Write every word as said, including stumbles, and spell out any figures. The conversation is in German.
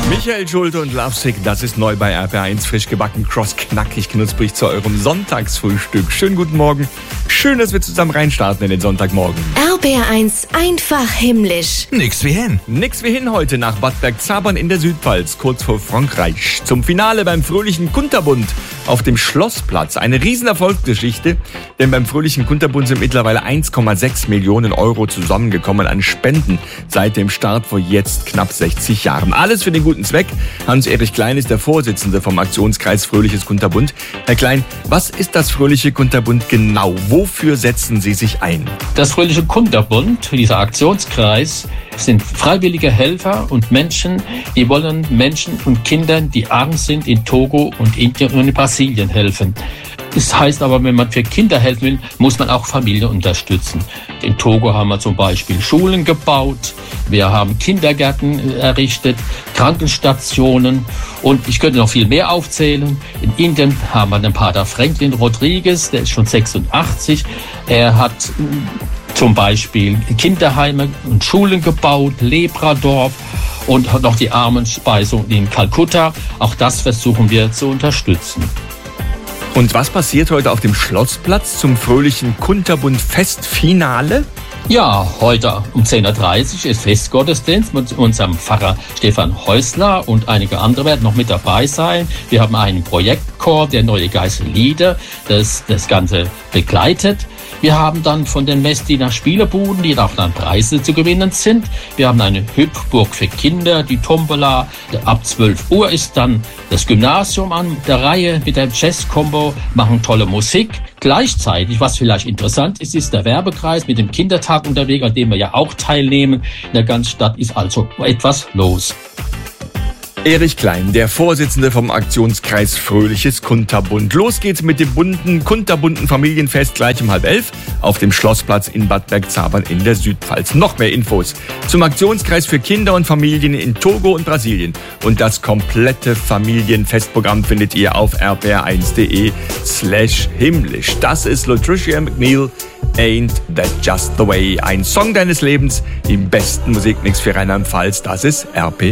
Michael Schulte und Lovesick, das ist neu bei R P R eins, frisch gebacken, cross, knackig, knusprig zu eurem Sonntagsfrühstück. Schönen guten Morgen, schön, dass wir zusammen reinstarten in den Sonntagmorgen. R P R eins, einfach himmlisch. Nix wie hin. Nix wie hin heute nach Bad Bergzabern in der Südpfalz, kurz vor Frankreich. Zum Finale beim fröhlichen Kunterbund auf dem Schlossplatz. Eine riesen Erfolgsgeschichte, denn beim fröhlichen Kunterbund sind mittlerweile eins Komma sechs Millionen Euro zusammengekommen an Spenden seit dem Start vor jetzt knapp sechzig Jahren. Alles für den guten Zweck. Hans-Erich Klein ist der Vorsitzende vom Aktionskreis Fröhliches Kunterbund. Herr Klein, was ist das Fröhliche Kunterbund genau? Wofür setzen Sie sich ein? Das Fröhliche Kunterbund, dieser Aktionskreis, sind freiwillige Helfer und Menschen, die wollen Menschen und Kindern, die arm sind, in Togo und Indien und in Brasilien helfen. Das heißt aber, wenn man für Kinder helfen will, muss man auch Familien unterstützen. In Togo haben wir zum Beispiel Schulen gebaut, wir haben Kindergärten errichtet, Krankenstationen und ich könnte noch viel mehr aufzählen. In Indien haben wir den Pater Franklin Rodriguez, der ist schon sechsundachtzig. Er hat zum Beispiel Kinderheime und Schulen gebaut, Lepradorf und noch die Armenspeisung in Kalkutta. Auch das versuchen wir zu unterstützen. Und was passiert heute auf dem Schlossplatz zum fröhlichen Kunterbund-Festfinale? Ja, heute um zehn Uhr dreißig ist Festgottesdienst mit unserem Pfarrer Stefan Häusler und einige andere werden noch mit dabei sein. Wir haben einen Projektchor, der Neue Geiste Lieder, das das Ganze begleitet. Wir haben dann von den Messdiener Spielebuden, die auch dann Preise zu gewinnen sind. Wir haben eine Hüpfburg für Kinder, die Tombola. Ab zwölf Uhr ist dann das Gymnasium an der Reihe mit der Jazz-Combo, machen tolle Musik. Gleichzeitig, was vielleicht interessant ist, ist der Werbekreis mit dem Kindertag unterwegs, an dem wir ja auch teilnehmen. In der ganzen Stadt ist also etwas los. Erich Klein, der Vorsitzende vom Aktionskreis Fröhliches Kunterbund. Los geht's mit dem bunten, kunterbunten Familienfest gleich um halb elf auf dem Schlossplatz in Bad Bergzabern in der Südpfalz. Noch mehr Infos zum Aktionskreis für Kinder und Familien in Togo und Brasilien. Und das komplette Familienfestprogramm findet ihr auf r p r eins punkt d e slash himmlisch. Das ist Latricia McNeil, Ain't That Just The Way. Ein Song deines Lebens im besten Musikmix für Rheinland-Pfalz. Das ist R P